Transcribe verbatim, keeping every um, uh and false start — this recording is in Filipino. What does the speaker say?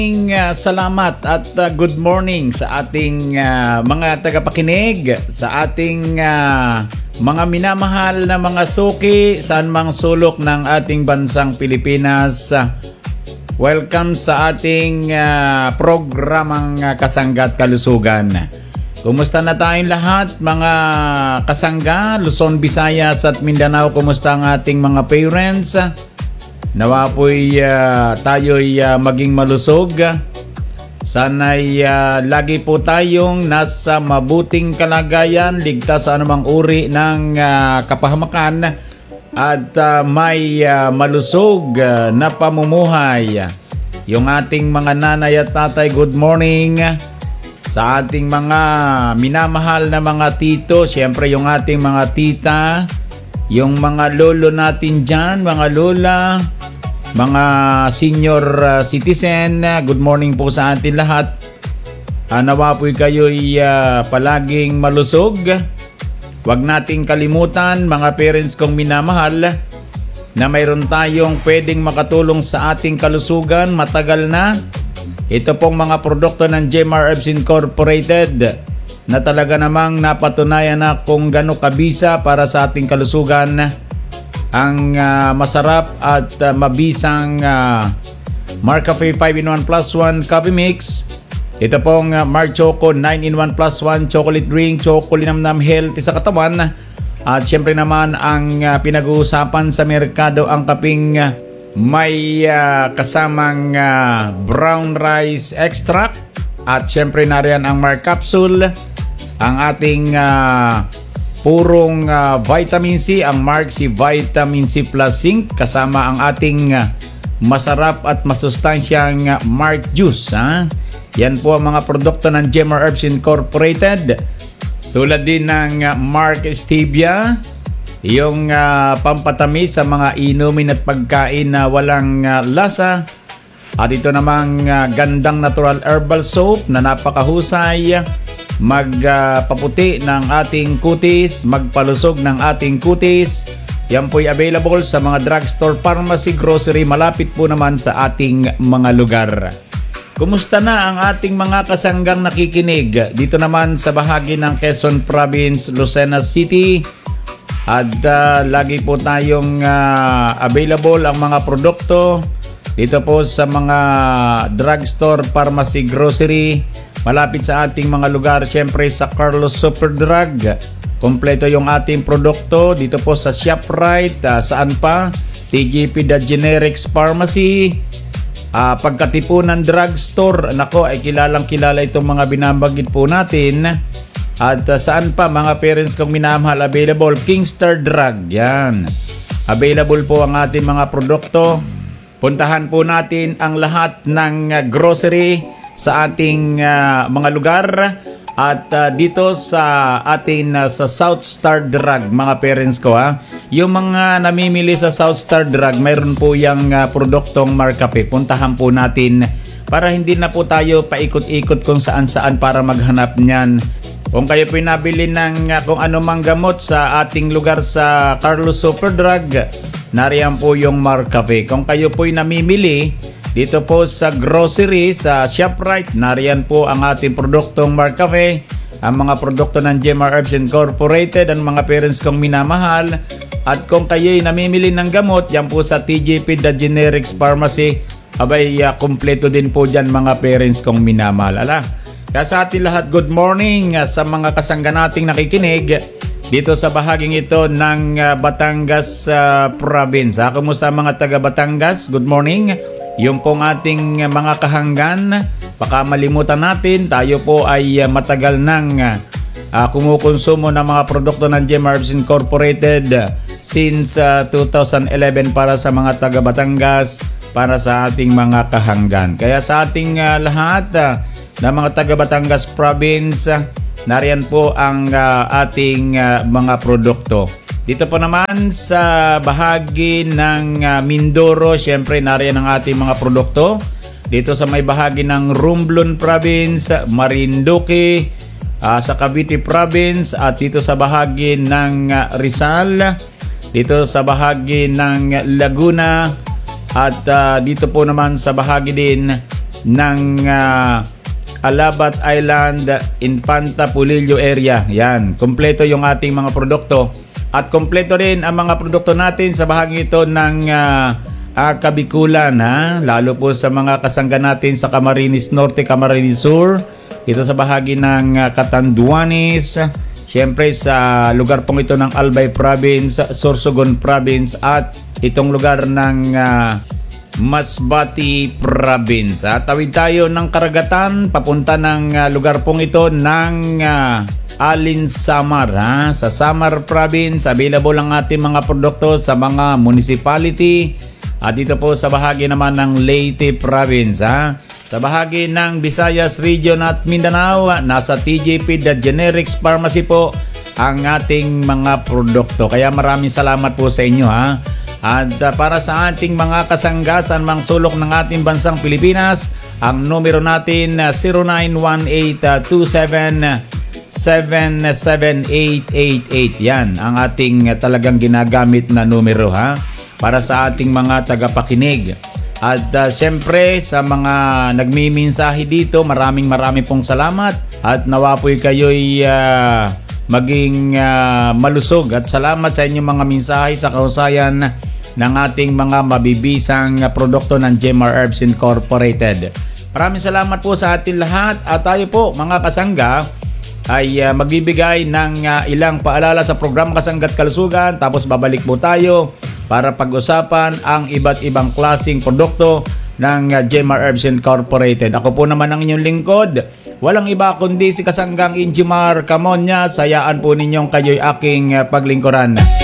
Uh, salamat at uh, good morning sa ating uh, mga tagapakinig, sa ating uh, mga minamahal na mga suki saan mang sulok ng ating bansang Pilipinas. Uh, welcome sa ating uh, programang uh, Kasangga at Kalusugan. Kumusta na tayong lahat mga kasangga, Luzon, Visayas at Mindanao? Kumusta ang ating mga parents? Nawa po'y uh, tayo'y uh, maging malusog. Sana'y uh, lagi po tayong nasa mabuting kalagayan, ligtas sa anumang uri ng uh, kapahamakan at uh, may uh, malusog uh, na pamumuhay. Yung ating mga nanay at tatay, good morning. Sa ating mga minamahal na mga tito, siyempre yung ating mga tita, yung mga lolo natin dyan, mga lola, mga senior uh, citizen, uh, good morning po sa atin lahat. Uh, nawa po'y kayo'y uh, palaging malusog. Huwag nating kalimutan, mga parents kong minamahal, na mayroon tayong pwedeng makatulong sa ating kalusugan matagal na. Ito pong mga produkto ng J M R Herbs Incorporated na talaga namang napatunayan na kung gaano kabisa para sa ating kalusugan ang uh, masarap at uh, mabisang uh, Marcafe five in one plus one Coffee Mix. Ito pong uh, Mar Choco nine in one plus one Chocolate Drink, Chocolate Namnam Healthy sa katawan. At syempre naman ang uh, pinag-uusapan sa merkado ang kaping uh, may uh, kasamang uh, brown rice extract. At syempre nariyan ang Mar Capsule, ang ating uh, purong uh, vitamin C, ang Mark C Vitamin C Plus Zinc, kasama ang ating uh, masarap at masustansyang uh, Mark Juice. Ha? Yan po ang mga produkto ng J M R Herbs Incorporated. Tulad din ng uh, Mark Stevia, yung uh, pampatamis sa mga inumin at pagkain na walang uh, lasa. At ito namang uh, gandang natural herbal soap na napakahusay magpaputi uh, ng ating kutis, magpalusog ng ating kutis. Yan po'y available sa mga drugstore, pharmacy, grocery, malapit po naman sa ating mga lugar. Kumusta na ang ating mga kasanggang nakikinig dito naman sa bahagi ng Quezon Province, Lucena City? At uh, lagi po tayong uh, available ang mga produkto dito po sa mga drugstore, pharmacy, grocery, malapit sa ating mga lugar. Siyempre sa Carlos Superdrug, kompleto yung ating produkto. Dito po sa ShopRite, uh, saan pa? T G P The Generics Pharmacy, uh, Pagkatipunan Drugstore. Nako, ay kilalang kilala itong mga binabagit po natin. At uh, saan pa mga parents kong minamahal, available Kingstar Drug. Yan, available po ang ating mga produkto. Puntahan po natin ang lahat ng uh, grocery sa ating uh, mga lugar at uh, dito sa atin uh, sa South Star Drug, mga parents ko, ha. Yung mga namimili sa South Star Drug, mayroon po yung uh, produktong Marcafe. Puntahan po natin para hindi na po tayo paikot-ikot kung saan-saan para maghanap niyan. Kung kayo po nabili ng uh, kung anumang gamot sa ating lugar sa Carlos Superdrug, nariyan po yung Marcafe. Kung kayo po namimili dito po sa grocery, sa ShopRite, nariyan po ang ating produktong Marcafe, ang mga produkto ng J M R Herbs Incorporated, ang mga parents kong minamahal. At kung kayo'y namimili ng gamot, yan po sa T G P The Generics Pharmacy, abay, uh, kompleto din po dyan mga parents kong minamahal. Ala, kaya sa ating lahat, good morning uh, sa mga kasangga nating nakikinig dito sa bahaging ito ng uh, Batangas uh, Province. Ha? Kumusta mga taga Batangas? Good morning. Yung pong ating mga kahanggan, baka malimutan natin, tayo po ay uh, matagal nang uh, kumukonsumo ng mga produkto ng J M R Herbs Incorporated uh, since uh, two thousand eleven para sa mga taga Batangas, para sa ating mga kahanggan. Kaya sa ating uh, lahat uh, na mga taga Batangas Province, uh, nariyan po ang uh, ating uh, mga produkto. Dito po naman sa bahagi ng uh, Mindoro, syempre nariyan ang ating mga produkto. Dito sa may bahagi ng Romblon Province, Marinduque, uh, sa Cavite Province, at dito sa bahagi ng uh, Rizal, dito sa bahagi ng Laguna, at uh, dito po naman sa bahagi din ng uh, Alabat Island, Infanta Pulillo area. Yan, kompleto yung ating mga produkto. At kompleto rin ang mga produkto natin sa bahagi ito ng uh, uh, Kabikulan, ha? Lalo po sa mga kasangga natin sa Camarines Norte, Camarines Sur, ito sa bahagi ng uh, Catanduanes, siyempre sa lugar pong ito ng Albay Province, Sorsogon Province, at itong lugar ng uh, Masbate Province. Ha? Tawid tayo ng karagatan papunta ng uh, lugar pong ito ng uh, Alin Samar. Ha? Sa Samar Province, available ang ating mga produkto sa mga municipality. At dito po sa bahagi naman ng Leyte Province. Ha? Sa bahagi ng Visayas Region at Mindanao, nasa T J P The Generics Pharmacy po ang ating mga produkto. Kaya maraming salamat po sa inyo, ha. At uh, para sa ating mga kasangga sa mang sulok ng ating bansang Pilipinas, ang numero natin uh, zero nine one eight two seven seven seven eight eight eight. Yan ang ating uh, talagang ginagamit na numero, ha, para sa ating mga tagapakinig. At uh, siyempre sa mga nagmiminsahe dito, maraming maraming pong salamat at nawa po'y kayo'y uh, maging uh, malusog at salamat sa inyong mga mensahe sa kahusayan ng ating mga mabibisang produkto ng Jemar Herbs Incorporated. Maraming salamat po sa ating lahat at tayo po mga kasangga ay uh, magbibigay ng uh, ilang paalala sa programa Kasangga't Kalusugan, tapos babalik po tayo para pag-usapan ang iba't ibang klaseng produkto ng uh, Jemar Herbs Incorporated. Ako po naman ang inyong lingkod, walang iba kundi si Kasanggang Injimar Camonya. Sayaan po ninyong kayo'y aking uh, paglingkuran.